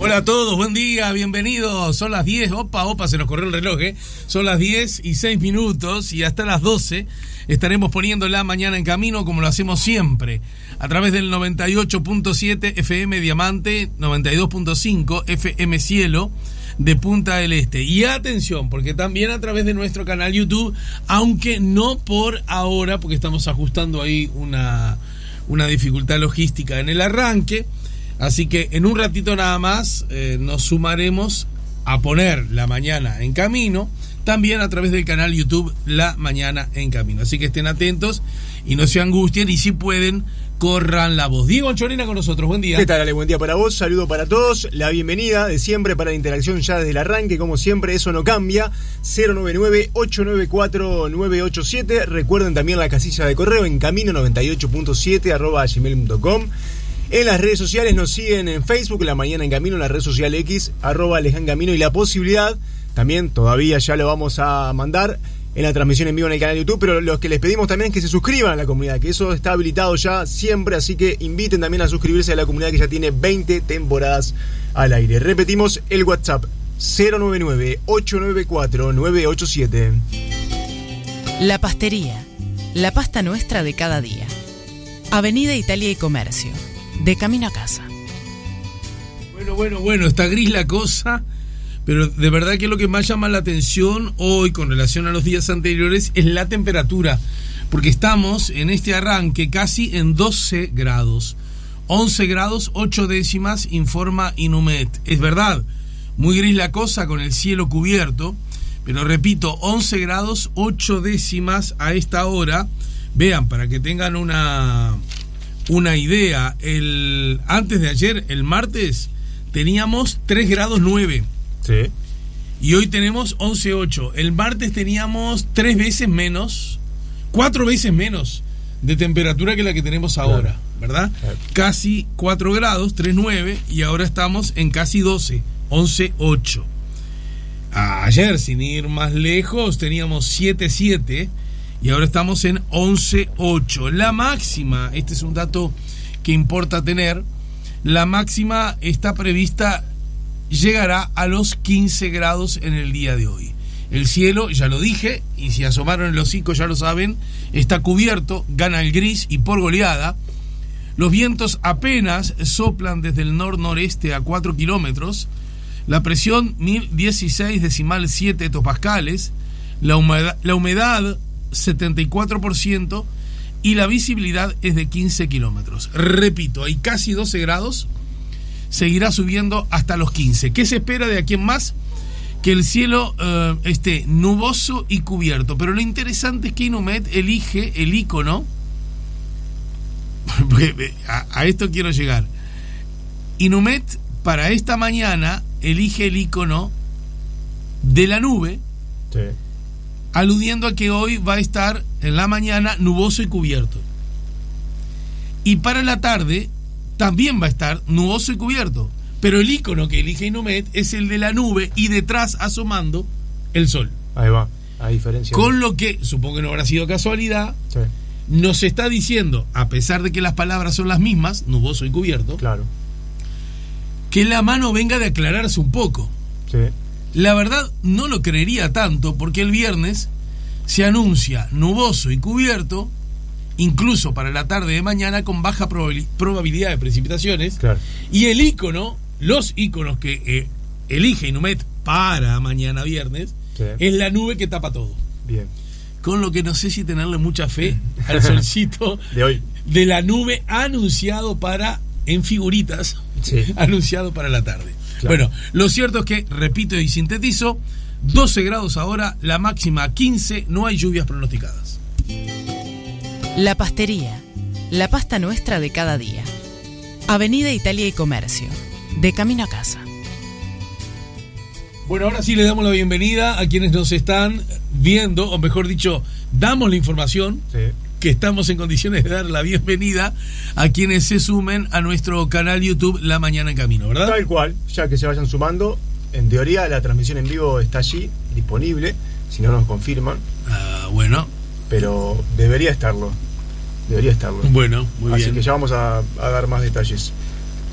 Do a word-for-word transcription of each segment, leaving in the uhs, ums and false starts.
Hola a todos, buen día, bienvenidos. Son las diez, opa, opa, se nos corrió el reloj, ¿eh? Son las diez y seis minutos y hasta las doce estaremos poniendo la mañana en camino como lo hacemos siempre. A través del noventa y ocho punto siete F M Diamante, noventa y dos punto cinco F M Cielo de Punta del Este. Y atención, porque también a través de nuestro canal YouTube, aunque no por ahora, porque estamos ajustando ahí una, una dificultad logística en el arranque. Así que en un ratito nada más eh, nos sumaremos a poner la mañana en camino, también a través del canal YouTube La Mañana en Camino. Así que estén atentos y no se angustien y si pueden, corran la voz. Diego Anchorena con nosotros, buen día. ¿Qué tal, Ale? Buen día para vos, saludo para todos, la bienvenida de siempre para la interacción ya desde el arranque, como siempre, eso no cambia, cero nueve nueve, ocho nueve cuatro, nueve ocho siete, recuerden también la casilla de correo en camino noventa y ocho punto siete arroba gmail punto com. En las redes sociales nos siguen en Facebook, La Mañana en Camino, en la red social X, arroba Aleján Camino, y la posibilidad, también todavía ya lo vamos a mandar en la transmisión en vivo en el canal YouTube, pero los que les pedimos también es que se suscriban a la comunidad, que eso está habilitado ya siempre, así que inviten también a suscribirse a la comunidad que ya tiene veinte temporadas al aire. Repetimos el WhatsApp, cero nueve nueve, ocho nueve cuatro, nueve ocho siete. La Pastería, la pasta nuestra de cada día. Avenida Italia y Comercio. De camino a casa. Bueno, bueno, bueno, está gris la cosa, pero de verdad que lo que más llama la atención hoy con relación a los días anteriores es la temperatura, porque estamos en este arranque casi en doce grados, once grados, ocho décimas, informa Inumet. Es verdad, muy gris la cosa con el cielo cubierto, pero repito, once grados, ocho décimas a esta hora. Vean, para que tengan una... Una idea, el antes de ayer, el martes, teníamos tres grados nueve. Sí. Y hoy tenemos once ocho. El martes teníamos tres veces menos, cuatro veces menos de temperatura que la que tenemos ahora, claro. ¿Verdad? Claro. Casi cuatro grados, tres nueve, y ahora estamos en casi doce, once ocho. Ayer, sin ir más lejos, teníamos siete siete. Y ahora estamos en once ocho. La máxima, este es un dato que importa tener, la máxima está prevista, llegará a los quince grados en el día de hoy. El cielo, ya lo dije, y si asomaron el hocico ya lo saben, está cubierto, gana el gris y por goleada. Los vientos apenas soplan desde el nor-noreste a cuatro kilómetros. La presión mil dieciséis decimal siete hectopascales. La humedad, la humedad setenta y cuatro por ciento y la visibilidad es de quince kilómetros. Repito, hay casi doce grados, seguirá subiendo hasta los quince. ¿Qué se espera de aquí en más? Que el cielo eh, esté nuboso y cubierto, pero lo interesante es que Inumet elige el icono, a, a esto quiero llegar. Inumet para esta mañana elige el icono de la nube, sí, aludiendo a que hoy va a estar en la mañana nuboso y cubierto. Y para la tarde también va a estar nuboso y cubierto. Pero el icono que elige Inumet es el de la nube y detrás asomando el sol. Ahí va, a diferencia. Con lo que, supongo que no habrá sido casualidad, sí, nos está diciendo, a pesar de que las palabras son las mismas, nuboso y cubierto, claro, que la mano venga de aclararse un poco. Sí. La verdad no lo creería tanto porque el viernes se anuncia nuboso y cubierto, incluso para la tarde de mañana con baja probabilidad de precipitaciones, claro, y el icono, los iconos que eh, elige Inumet para mañana viernes, sí, es la nube que tapa todo. Bien. Con lo que no sé si tenerle mucha fe al solcito de hoy, de la nube anunciado para, en figuritas, sí, anunciado para la tarde. Claro. Bueno, lo cierto es que, repito y sintetizo, doce grados ahora, la máxima quince, no hay lluvias pronosticadas. La Pastería, la pasta nuestra de cada día. Avenida Italia y Comercio, de camino a casa. Bueno, ahora sí le damos la bienvenida a quienes nos están viendo, o mejor dicho, damos la información, sí, que estamos en condiciones de dar la bienvenida a quienes se sumen a nuestro canal YouTube La Mañana en Camino, ¿verdad? Tal cual, ya que se vayan sumando, en teoría la transmisión en vivo está allí, disponible, si no nos confirman. Ah, bueno. Pero debería estarlo, debería estarlo. Bueno, muy Así bien. Así que ya vamos a, a dar más detalles.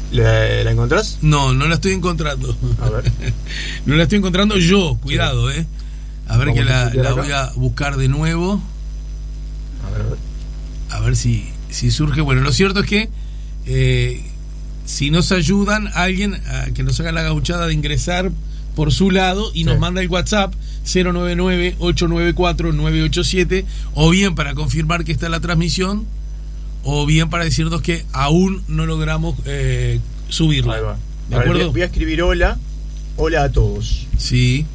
¿La, la encontrás? No, no la estoy encontrando. A ver. No la estoy encontrando yo, cuidado, ¿eh? A ver, Vamos que la, a la acá. voy a buscar de nuevo. A ver, a ver. A ver si, si surge. Bueno, lo cierto es que eh, si nos ayudan, alguien a que nos haga la gauchada de ingresar por su lado y nos Sí. manda el WhatsApp cero nueve nueve, ocho nueve cuatro, nueve ocho siete, o bien para confirmar que está la transmisión, o bien para decirnos que aún no logramos eh, subirla. Ahí va. ¿De A ver, acuerdo? voy a escribir hola. Hola a todos. Sí.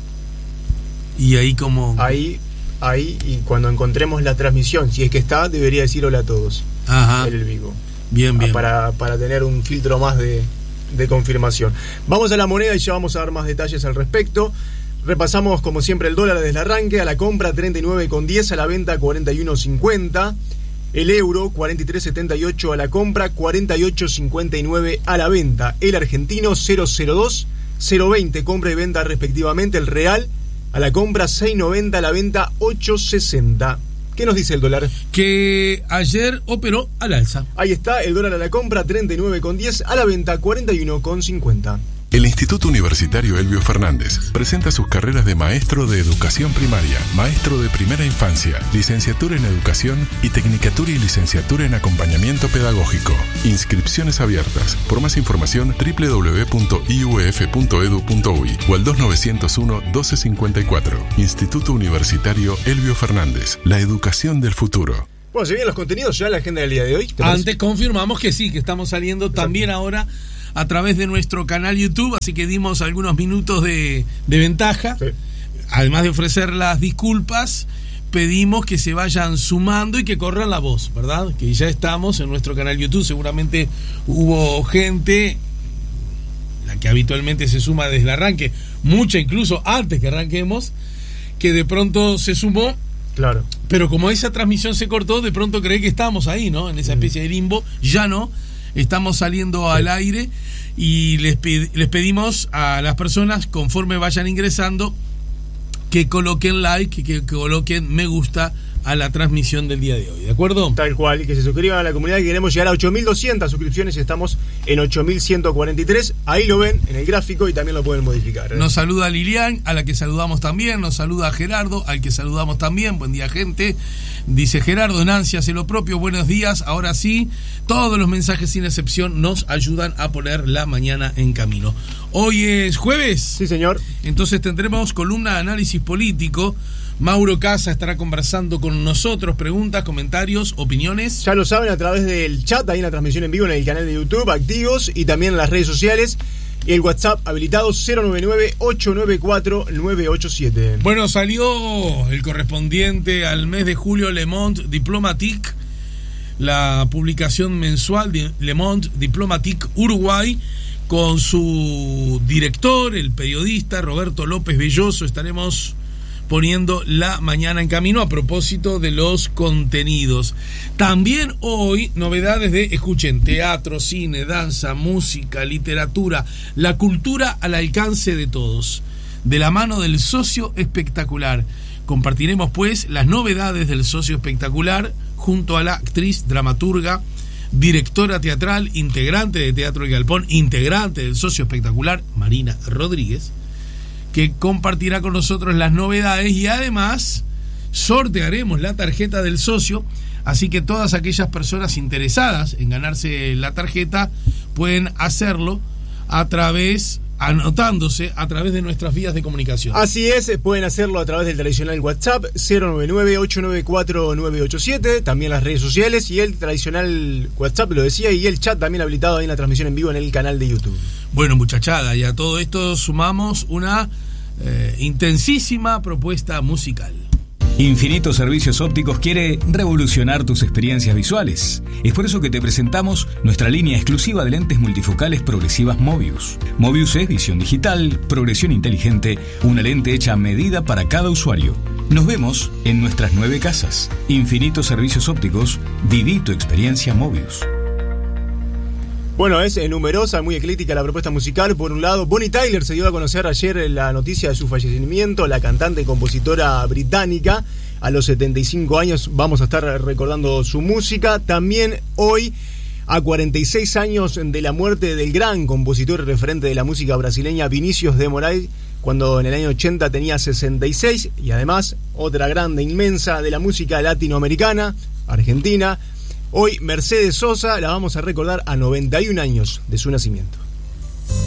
Y ahí como... Ahí, ahí, y cuando encontremos la transmisión, si es que está, debería decir hola a todos. Ajá. En el vivo. Bien, bien. Ah, Para, para tener un filtro más de, de confirmación. Vamos a la moneda y ya vamos a dar más detalles al respecto. Repasamos como siempre el dólar desde el arranque. A la compra treinta y nueve con diez, a la venta cuarenta y uno cincuenta. El euro cuarenta y tres setenta y ocho a la compra, cuarenta y ocho cincuenta y nueve a la venta. El argentino cero cero dos, cero veinte compra y venta respectivamente. El real a la compra seis noventa, a la venta ocho sesenta. ¿Qué nos dice el dólar? Que ayer operó al alza. Ahí está, el dólar a la compra treinta y nueve con diez, a la venta cuarenta y uno con cincuenta. El Instituto Universitario Elbio Fernández presenta sus carreras de maestro de educación primaria, maestro de primera infancia, licenciatura en educación y tecnicatura y licenciatura en acompañamiento pedagógico. Inscripciones abiertas. Por más información doble u doble u doble u punto i u e f punto e d u punto u y o al dos nueve cero uno, doce cincuenta y cuatro. Instituto Universitario Elbio Fernández. La educación del futuro. Bueno, ¿se vienen los contenidos ya en la agenda del día de hoy? ¿Te parece? Antes confirmamos que sí, que estamos saliendo Exacto. también ahora a través de nuestro canal YouTube, así que dimos algunos minutos de, de ventaja. Sí. Además de ofrecer las disculpas, pedimos que se vayan sumando y que corran la voz, ¿verdad? Que ya estamos en nuestro canal YouTube, seguramente hubo gente, la que habitualmente se suma desde el arranque, mucha incluso antes que arranquemos, que de pronto se sumó. Claro. Pero como esa transmisión se cortó, de pronto cree que estamos ahí, ¿no? En esa especie de limbo. Ya no. Estamos saliendo sí. al aire y les, ped- les pedimos a las personas, conforme vayan ingresando, que coloquen like, que, que coloquen me gusta a la transmisión del día de hoy, ¿de acuerdo? Tal cual, y que se suscriban a la comunidad, que queremos llegar a ocho mil doscientas suscripciones y estamos en ocho mil ciento cuarenta y tres. Ahí lo ven en el gráfico y también lo pueden modificar, ¿eh? Nos saluda Lilian, a la que saludamos también. Nos saluda Gerardo, al que saludamos también. Buen día, gente. Dice Gerardo, Nancy hace lo propio. Buenos días. Ahora sí, todos los mensajes sin excepción nos ayudan a poner la mañana en camino. Hoy es jueves. Sí, señor. Entonces tendremos columna de análisis político. Mauro Casa estará conversando con nosotros, preguntas, comentarios, opiniones. Ya lo saben a través del chat, ahí en la transmisión en vivo en el canal de YouTube, activos, y también en las redes sociales. Y el WhatsApp habilitado cero nueve nueve, ocho nueve cuatro, nueve ocho siete. Bueno, salió el correspondiente al mes de julio Le Monde Diplomatique, la publicación mensual de Le Monde Diplomatique Uruguay, con su director, el periodista Roberto López Belloso. Estaremos poniendo la mañana en camino a propósito de los contenidos. También hoy novedades de, escuchen, teatro, cine, danza, música, literatura, la cultura al alcance de todos, de la mano del Socio Espectacular. Compartiremos pues las novedades del Socio Espectacular junto a la actriz, dramaturga, directora teatral, integrante de Teatro El Galpón, integrante del Socio Espectacular, Marina Rodríguez, que compartirá con nosotros las novedades, y además sortearemos la tarjeta del socio, así que todas aquellas personas interesadas en ganarse la tarjeta pueden hacerlo a través, anotándose a través de nuestras vías de comunicación. Así es, pueden hacerlo a través del tradicional WhatsApp cero nueve nueve, ocho nueve cuatro, nueve ocho siete, también las redes sociales y el tradicional WhatsApp, lo decía, y el chat también habilitado ahí en la transmisión en vivo en el canal de YouTube. Bueno, muchachada, y a todo esto sumamos una eh, intensísima propuesta musical. Infinito Servicios Ópticos quiere revolucionar tus experiencias visuales. Es por eso que te presentamos nuestra línea exclusiva de lentes multifocales progresivas Mobius. Mobius es visión digital, progresión inteligente, una lente hecha a medida para cada usuario. Nos vemos en nuestras nueve casas. Infinito Servicios Ópticos, viví tu experiencia Mobius. Bueno, es numerosa, muy ecléctica la propuesta musical. Por un lado, Bonnie Tyler se dio a conocer ayer la noticia de su fallecimiento, la cantante y compositora británica. A los setenta y cinco años vamos a estar recordando su música. También hoy A cuarenta y seis años de la muerte del gran compositor y referente de la música brasileña Vinícius de Moraes, cuando en el año ochenta tenía sesenta y seis, y además otra grande, inmensa de la música latinoamericana, argentina. Hoy Mercedes Sosa la vamos a recordar a noventa y un años de su nacimiento.